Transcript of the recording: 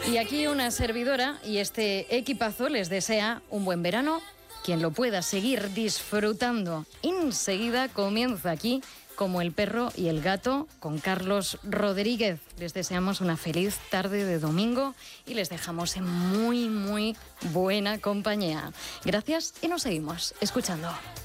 Y aquí una servidora y este equipazo les desea un buen verano. Quien lo pueda seguir disfrutando enseguida comienza aquí Como el perro y el gato con Carlos Rodríguez. Les deseamos una feliz tarde de domingo y les dejamos en muy, muy buena compañía. Gracias y nos seguimos escuchando.